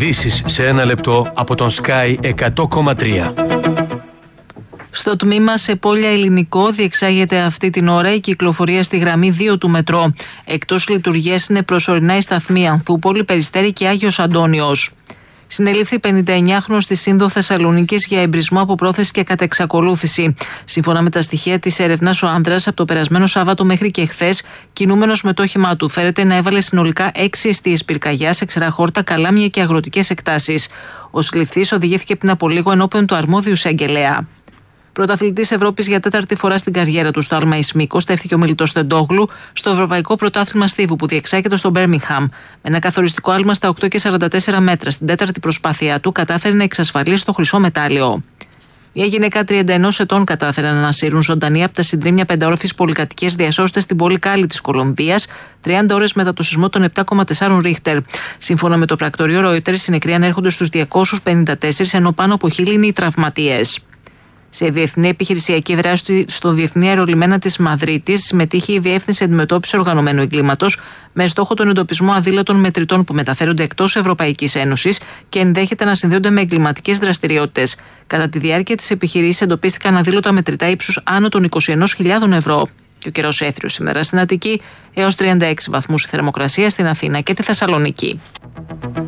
Ειδήσεις σε ένα λεπτό από τον Sky 100,3. Στο τμήμα σε Πόλια Ελληνικό διεξάγεται αυτή την ώρα η κυκλοφορία στη γραμμή 2 του μετρό. Εκτός λειτουργίας είναι προσωρινά η σταθμή Ανθούπολη, Περιστέρη και Άγιος Αντώνιος. Συνελήφθη 59χρονος στη Σύνδο Θεσσαλονίκης για εμπρισμό από πρόθεση και κατεξακολούθηση. Σύμφωνα με τα στοιχεία της έρευνας, ο άνδρας από το περασμένο Σάββατο μέχρι και χθες, κινούμενος με το όχημά του, φέρεται να έβαλε συνολικά 6 εστίες πυρκαγιάς σε ξερά χόρτα, καλάμια και αγροτικές εκτάσεις. Ο συλληφθής οδηγήθηκε πριν από λίγο ενώπιον του αρμόδιου εισαγγελέα. Πρωταθλητής Ευρώπης για 4η φορά στην καριέρα του στο άλμα εις μήκος, στέφθηκε ο Μιλιτός Τεντόγλου στο Ευρωπαϊκό Πρωτάθλημα Στίβου που διεξάγεται στο Μπέρμιγχαμ. Με ένα καθοριστικό άλμα στα 8,44 μέτρα στην 4η προσπάθειά του, κατάφερε να εξασφαλίσει το χρυσό μετάλλιο. Μια γυναίκα 31 ετών κατάφερε να ανασύρουν ζωντανή από τα συντρίμμια πενταόροφης πολυκατοικίας διασώστες στην πόλη Κάλι της Κολομβίας, 30 ώρες μετά το σεισμό των 7,4 Ρίχτερ. Σύμφωνα με το πρακτορείο Reuters, οι νεκροί ανέρχονται στους 254, ενώ πάνω από 1.000 είναι οι τραυματίες. Σε διεθνή επιχειρησιακή δράση στο Διεθνή Αερολιμένα της Μαδρίτης συμμετείχε η Διεύθυνση Αντιμετώπισης Οργανωμένου Εγκλήματος με στόχο τον εντοπισμό αδήλωτων μετρητών που μεταφέρονται εκτός Ευρωπαϊκής Ένωσης και ενδέχεται να συνδέονται με εγκληματικές δραστηριότητες. Κατά τη διάρκεια της επιχειρήσης εντοπίστηκαν αδήλωτα μετρητά ύψους άνω των 21.000 ευρώ. Και ο καιρός έθριος σήμερα στην Αττική, έως 36 βαθμούς η θερμοκρασία στην Αθήνα και τη Θεσσαλονίκη.